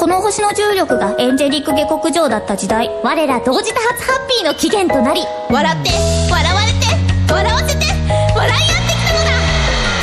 この星の重力がエンジェリック下克上だった時代、我ら同時多発ハッピーの起源となり、笑って笑